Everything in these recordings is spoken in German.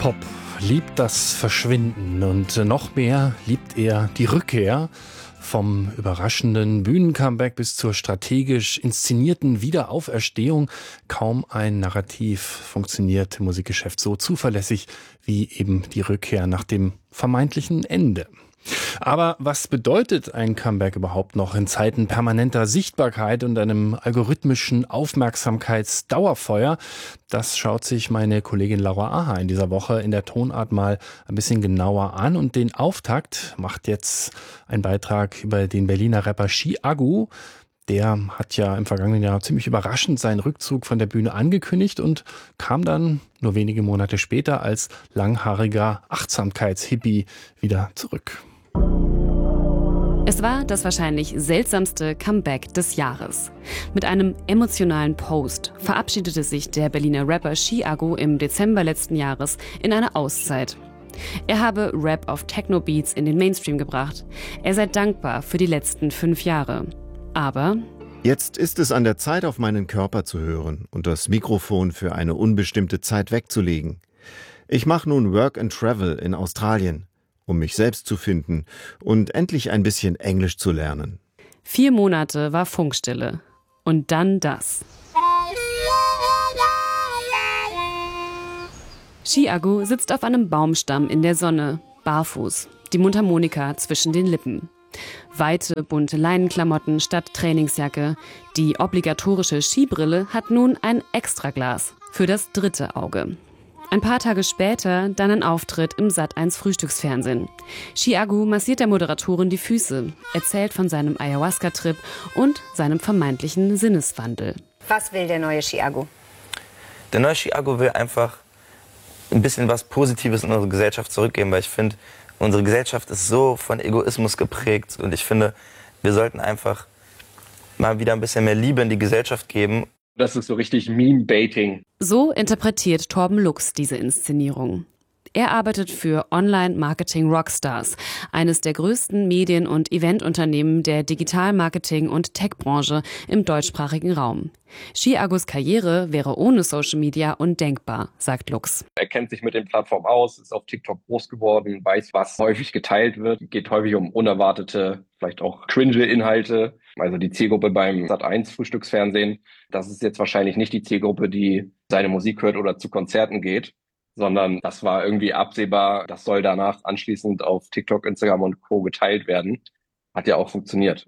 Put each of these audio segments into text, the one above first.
Pop liebt das Verschwinden und noch mehr liebt er die Rückkehr. Vom überraschenden Bühnencomeback bis zur strategisch inszenierten Wiederauferstehung. Kaum ein Narrativ funktioniert im Musikgeschäft so zuverlässig wie eben die Rückkehr nach dem vermeintlichen Ende. Aber was bedeutet ein Comeback überhaupt noch in Zeiten permanenter Sichtbarkeit und einem algorithmischen Aufmerksamkeitsdauerfeuer? Das schaut sich meine Kollegin Laura Aha in dieser Woche in der Tonart mal ein bisschen genauer an. Und den Auftakt macht jetzt ein Beitrag über den Berliner Rapper Chiago. Der hat ja im vergangenen Jahr ziemlich überraschend seinen Rückzug von der Bühne angekündigt und kam dann nur wenige Monate später als langhaariger Achtsamkeitshippie wieder zurück. Es war das wahrscheinlich seltsamste Comeback des Jahres. Mit einem emotionalen Post verabschiedete sich der Berliner Rapper Chiago im Dezember letzten Jahres in eine Auszeit. Er habe Rap auf Techno-Beats in den Mainstream gebracht. Er sei dankbar für die letzten 5 Jahre. Aber jetzt ist es an der Zeit, auf meinen Körper zu hören und das Mikrofon für eine unbestimmte Zeit wegzulegen. Ich mache nun Work and Travel in Australien, um mich selbst zu finden und endlich ein bisschen Englisch zu lernen. 4 Monate war Funkstille. Und dann das. Chiago sitzt auf einem Baumstamm in der Sonne, barfuß, die Mundharmonika zwischen den Lippen. Weite, bunte Leinenklamotten statt Trainingsjacke. Die obligatorische Skibrille hat nun ein Extraglas für das dritte Auge. Ein paar Tage später dann ein Auftritt im Sat.1 Frühstücksfernsehen. Chiago massiert der Moderatorin die Füße, erzählt von seinem Ayahuasca-Trip und seinem vermeintlichen Sinneswandel. Was will der neue Chiago? Der neue Chiago will einfach ein bisschen was Positives in unsere Gesellschaft zurückgeben, weil ich finde, unsere Gesellschaft ist so von Egoismus geprägt und ich finde, wir sollten einfach mal wieder ein bisschen mehr Liebe in die Gesellschaft geben. Das ist so richtig Meme-Baiting. So interpretiert Torben Lux diese Inszenierung. Er arbeitet für Online-Marketing-Rockstars, eines der größten Medien- und Eventunternehmen der Digital-Marketing- und Tech-Branche im deutschsprachigen Raum. Chiagos Karriere wäre ohne Social Media undenkbar, sagt Lux. Er kennt sich mit den Plattformen aus, ist auf TikTok groß geworden, weiß, was häufig geteilt wird, geht häufig um unerwartete, vielleicht auch cringe Inhalte. Also die Zielgruppe beim Sat.1 Frühstücksfernsehen, das ist jetzt wahrscheinlich nicht die Zielgruppe, die seine Musik hört oder zu Konzerten geht, sondern das war irgendwie absehbar, das soll danach anschließend auf TikTok, Instagram und Co. geteilt werden. Hat ja auch funktioniert.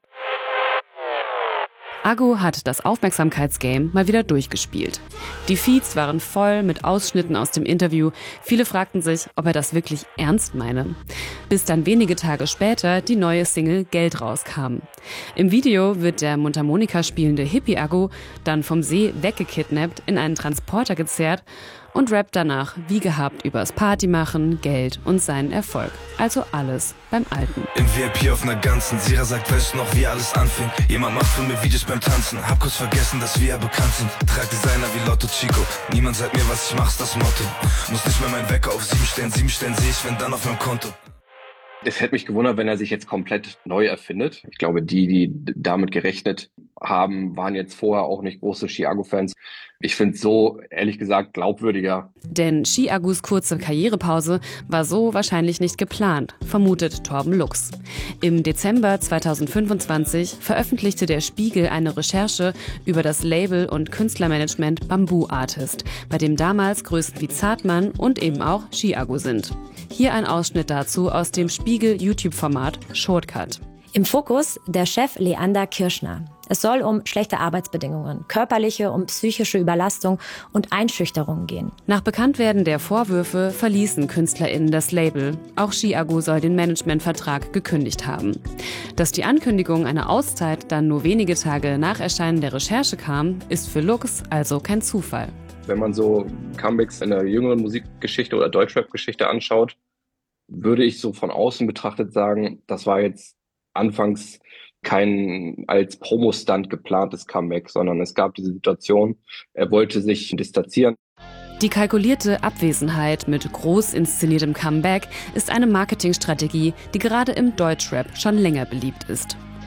Chiago hat das Aufmerksamkeitsgame mal wieder durchgespielt. Die Feeds waren voll mit Ausschnitten aus dem Interview. Viele fragten sich, ob er das wirklich ernst meine. Bis dann wenige Tage später die neue Single Geld rauskam. Im Video wird der Mundharmonika spielende Hippie-Ago dann vom See weggekidnappt, in einen Transporter gezerrt und rappt danach wie gehabt übers Partymachen, Geld und seinen Erfolg. Also alles beim Alten. Im VIP auf einer ganzen Sira sagt, weißt du noch, wie alles anfing? Jemand macht von mir Videos beim Tanzen. Hab kurz vergessen, dass wir ja bekannt sind. Trag Designer wie Lotto Chico. Niemand sagt mir, was ich mach, ist das Motto. Muss nicht mehr meinen Wecker auf 7 stellen. 7 stellen sehe ich, wenn dann auf meinem Konto. Es hätte mich gewundert, wenn er sich jetzt komplett neu erfindet. Ich glaube, die damit gerechnet haben, waren jetzt vorher auch nicht große Chiago-Fans. Ich finde es so, ehrlich gesagt, glaubwürdiger. Denn Chiagos kurze Karrierepause war so wahrscheinlich nicht geplant, vermutet Torben Lux. Im Dezember 2025 veröffentlichte der Spiegel eine Recherche über das Label und Künstlermanagement Bamboo Artist, bei dem damals Größen wie Zartmann und eben auch Chiago sind. Hier ein Ausschnitt dazu aus dem Spiegel-YouTube-Format Shortcut. Im Fokus der Chef Leander Kirschner. Es soll um schlechte Arbeitsbedingungen, körperliche und psychische Überlastung und Einschüchterung gehen. Nach Bekanntwerden der Vorwürfe verließen KünstlerInnen das Label. Auch Chiago soll den Managementvertrag gekündigt haben. Dass die Ankündigung einer Auszeit dann nur wenige Tage nach Erscheinen der Recherche kam, ist für Lux also kein Zufall. Wenn man so Comebacks in der jüngeren Musikgeschichte oder Deutschrap-Geschichte anschaut, würde ich so von außen betrachtet sagen, das war jetzt anfangs kein als Promo-Stunt geplantes Comeback, sondern es gab diese Situation, er wollte sich distanzieren. Die kalkulierte Abwesenheit mit groß inszeniertem Comeback ist eine Marketingstrategie, die gerade im Deutschrap schon länger beliebt ist.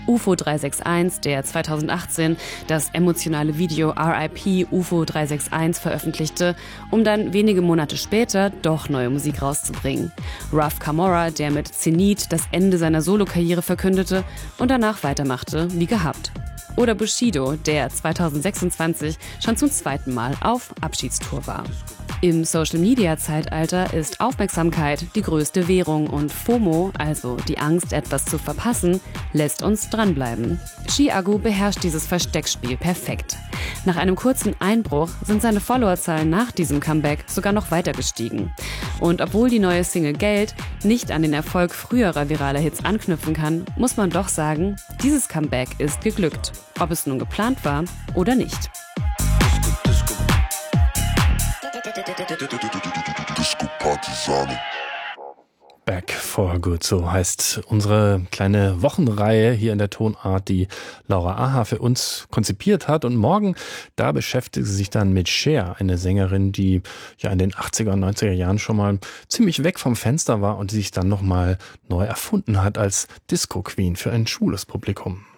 UFO 361, der 2018 das emotionale Video RIP UFO 361 veröffentlichte, um dann wenige Monate später doch neue Musik rauszubringen. Ruff Camorra, der mit Zenith das Ende seiner Solokarriere verkündete und danach weitermachte wie gehabt. Oder Bushido, der 2026 schon zum zweiten Mal auf Abschiedstour war. Im Social-Media-Zeitalter ist Aufmerksamkeit die größte Währung und FOMO, also die Angst, etwas zu verpassen, lässt uns dranbleiben. Chiago beherrscht dieses Versteckspiel perfekt. Nach einem kurzen Einbruch sind seine Followerzahlen nach diesem Comeback sogar noch weiter gestiegen. Und obwohl die neue Single Geld nicht an den Erfolg früherer viraler Hits anknüpfen kann, muss man doch sagen, dieses Comeback ist geglückt. Ob es nun geplant war oder nicht. Back for Good, so heißt unsere kleine Wochenreihe hier in der Tonart, die Laura Aha für uns konzipiert hat. Und morgen, da beschäftigt sie sich dann mit Cher, eine Sängerin, die ja in den 80er und 90er Jahren schon mal ziemlich weg vom Fenster war und die sich dann nochmal neu erfunden hat als Disco Queen für ein schwules Publikum.